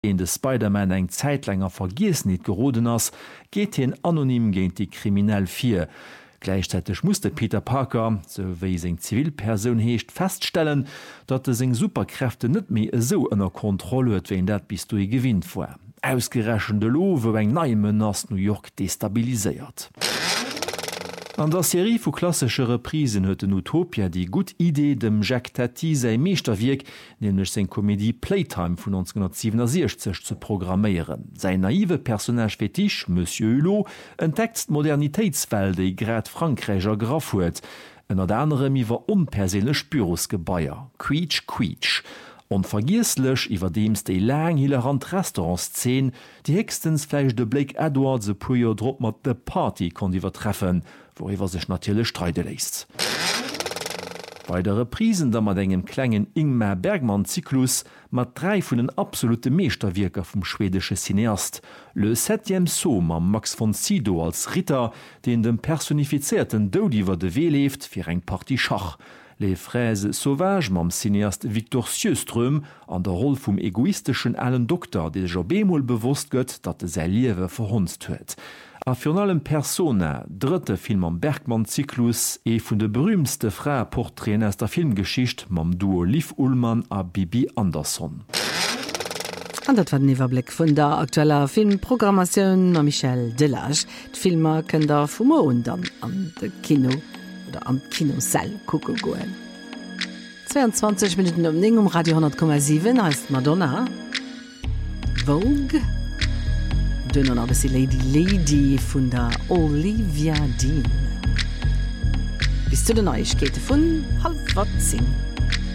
in de Spider-Man eng zeitlänger Vergiessenheit geroden ass, geht hin anonym géint die kriminell 4. Gleichzeitig musste Peter Parker, so wie seg Zivilperson heescht, feststellen, dat er seg Superkräfte net mehr so ënner Kontrolle huet, wie dat bis du gewinnt war. Ausgerechende Lo, wo eng neue Menace New York destabilisiert. An der Serie vu klassische Reprisen huet den Utopia die gut Idee dem Jacques Tati sei Meesterwirk, nämlich sein Komödie Playtime von 1967 zu programmieren. Sein naive Personage Fetisch, Monsieur Hulot, entdeckt Modernitätswelt, die grad Frankreicher Graf huet. Einer der anderem iwwer unpersönlich Spürungsgebäier. Quietsch, quietsch. Unvergiesslech iwwer dems déi lang hilerant Restaurantszenen, die hextens fleich de Blake Edward se puier Drop mat de Party kon iwwer treffen, woiwwer sech natile streite läst. Bei der Reprisen da mat engem klengen Ingmar Bergmann-Zyklus mat 3 vun den absolute Meesterwirker vum schwedesche Cineast, Le 7e Somm am Max von Sydow als Ritter, den dem personifizierten Dodiwer de Wee left fir eng Party Schach. Les Fraises Sauvages mam Cineast Victor Sjöström an der Rolle vum egoistischen Allen Doktor, de jo bemol bewusst gëtt, dat de se Liewe verhunzt huet. A für allem Persona, dritte Film am Bergmann-Zyklus, vun de berühmste Frauenporträts aus der Filmgeschicht mam Duo Liv Ullmann a Bibi Andersson. Und das war den Überblick von der aktuellen Filmprogrammation an Michel Delage. Die Filme können da vom Morgen dann an der Kino oder am Kinosaal gucken gehen. 22 Minuten um Ding um Radio 100,7 heißt Madonna. Vogue. Dann noch ein bisschen Lady von der Olivia Dean. Bis zu der Neuigkeiten von 9:30.